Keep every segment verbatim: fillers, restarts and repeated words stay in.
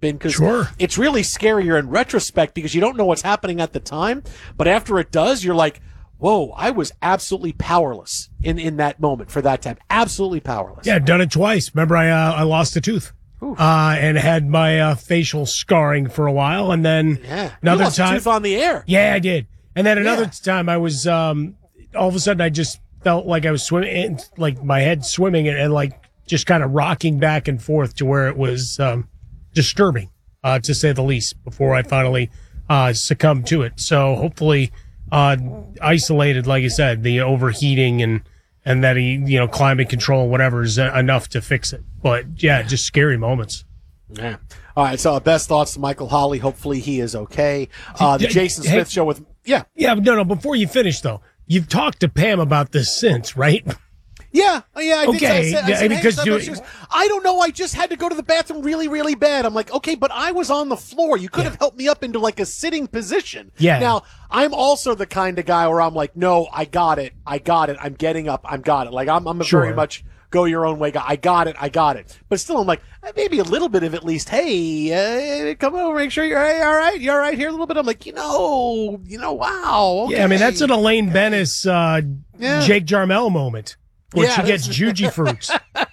been, because sure. it's really scarier in retrospect because you don't know what's happening at the time. But after it does, you're like, whoa, I was absolutely powerless in, in that moment for that time. Absolutely powerless. Yeah, done it twice. Remember, I uh, I lost a tooth. Uh, and had my uh, facial scarring for a while, and then yeah. another you lost time a tooth on the air. Yeah, I did. And then another yeah. time, I was um, all of a sudden I just felt like I was swimming, like my head swimming, and, and like just kind of rocking back and forth to where it was um, disturbing, uh, to say the least. Before I finally uh, succumbed to it. So hopefully, uh, isolated, like I said, the overheating and. And that he, you know, climate control, whatever, is enough to fix it. But, yeah, just scary moments. Yeah. All right, so best thoughts to Michael Holley. Hopefully he is okay. Uh, the Jason Smith hey, show with, yeah. Yeah, no, no, before you finish, though, you've talked to Pam about this since, right? Yeah, yeah, I okay. did. I said, I, said, because hey, you, just, I don't know. I just had to go to the bathroom really, really bad. I'm like, okay, but I was on the floor. You could yeah. have helped me up into like a sitting position. Yeah. Now, I'm also the kind of guy where I'm like, no, I got it. I got it. I'm getting up. I'm got it. Like, I'm, I'm a sure. very much go your own way guy. I got it. I got it. But still, I'm like, maybe a little bit of at least, hey, uh, come over, make sure you're hey, all right. You're all right here a little bit. I'm like, you know, you know, wow. Okay. Yeah, I mean, that's an Elaine Bennis, uh, yeah. Jake Jarmel moment. Where yeah, she gets Juji fruits.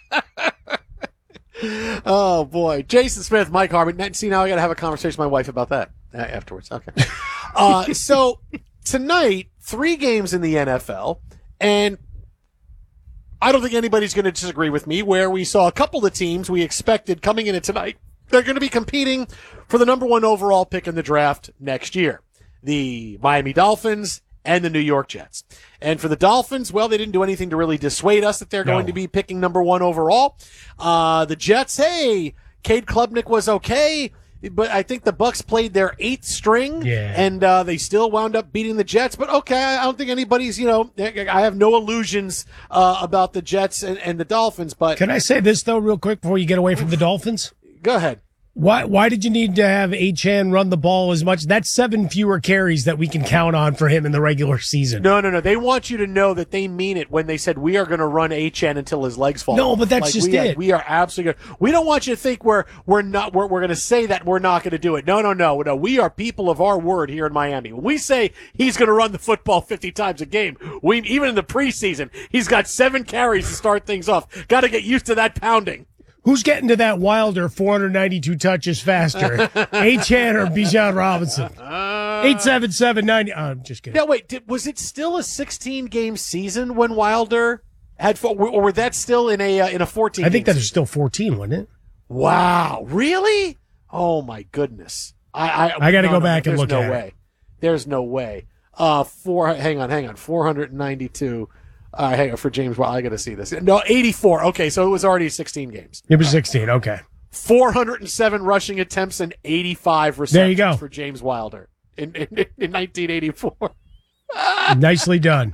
Oh, boy. Jason Smith, Mike Harmon. See, now I got to have a conversation with my wife about that afterwards. Okay. uh, so, tonight, three games in the N F L, and I don't think anybody's going to disagree with me where we saw a couple of teams we expected coming into tonight. They're going to be competing for the number one overall pick in the draft next year. The Miami Dolphins and the New York Jets. And for the Dolphins, well, they didn't do anything to really dissuade us that they're no. going to be picking number one overall. Uh, the Jets, hey, Cade Klubnik was okay, but I think the Bucs played their eighth string, yeah. and uh, they still wound up beating the Jets. But okay, I don't think anybody's, you know, I have no illusions uh, about the Jets and, and the Dolphins. But can I say this, though, real quick before you get away from the Dolphins? Go ahead. Why Why did you need to have Achane run the ball as much? That's seven fewer carries that we can count on for him in the regular season. No, no, no. They want you to know that they mean it when they said we are going to run Achane until his legs fall No, off. but that's like, just we it. Are, we are absolutely good. We don't want you to think we're we're not we're, we're going to say that we're not going to do it. No, no, no, no. We are people of our word here in Miami. When we say he's going to run the football fifty times a game, we even in the preseason, he's got seven carries to start things off. Got to get used to that pounding. Who's getting to that Wilder four hundred ninety-two touches faster? Achane or Bijan Robinson? eight seven seven ninety. Oh, I'm just kidding. Now, wait, did, was it still a sixteen-game season when Wilder had four, or were that still in a uh, in a fourteen? I think that season? was still fourteen, wasn't it? Wow, really? Oh, my goodness. I I, I got to no, go no, back and look no at way. it. There's no way. Uh, four. Hang on, hang on. four hundred ninety-two. Uh, hang on for James. Well, I got to see this. No, eighty-four. Okay, so it was already sixteen games. It was sixteen. Okay. four hundred seven rushing attempts and eighty-five receptions there you go. for James Wilder in in, in nineteen eighty-four. Nicely done.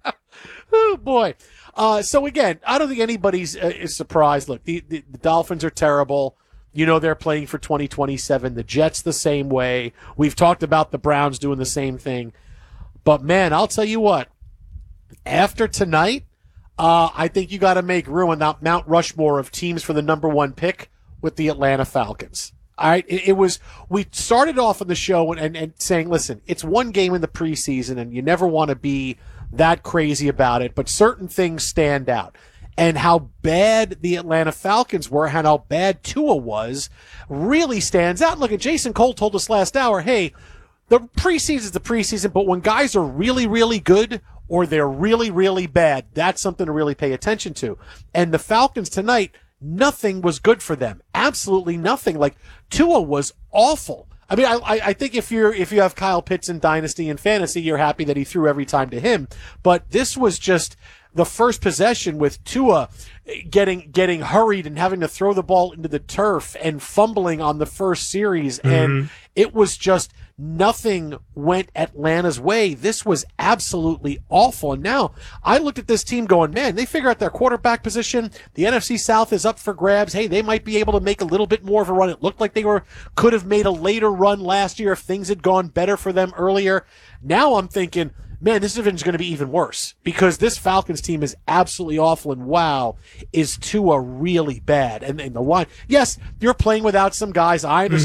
Oh boy. Uh, so again, I don't think anybody's uh, is surprised. Look, the, the the Dolphins are terrible. You know they're playing for twenty twenty-seven. The Jets the same way. We've talked about the Browns doing the same thing. But man, I'll tell you what. After tonight, uh, I think you got to make room on that Mount Rushmore of teams for the number one pick with the Atlanta Falcons. All right, it, it was. We started off on the show and, and, and saying, listen, it's one game in the preseason, and you never want to be that crazy about it, but certain things stand out. And how bad the Atlanta Falcons were, and how bad Tua was, really stands out. Look, at Jason Cole told us last hour, hey, the preseason is the preseason, but when guys are really, really good or they're really, really bad, that's something to really pay attention to. And the Falcons tonight, nothing was good for them. Absolutely nothing. Like, Tua was awful. I mean, I, I think if you're if you have Kyle Pitts in Dynasty and Fantasy, you're happy that he threw every time to him. But this was just the first possession with Tua getting getting hurried and having to throw the ball into the turf and fumbling on the first series. Mm-hmm. And it was just nothing went Atlanta's way. This was absolutely awful. And now I looked at this team going, man, they figure out their quarterback position. The N F C South is up for grabs. Hey, they might be able to make a little bit more of a run. It looked like they were could have made a later run last year if things had gone better for them earlier. Now I'm thinking, man, this division is going to be even worse because this Falcons team is absolutely awful. And wow, is Tua really bad? And, and the line, yes, you're playing without some guys. I understand.